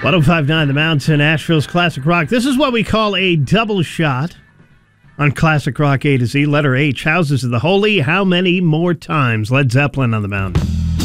105.9 The Mountain, Asheville's Classic Rock. This is what we call a double shot on Classic Rock A to Z. Letter H, Houses of the Holy. How many more times? Led Zeppelin on the Mountain.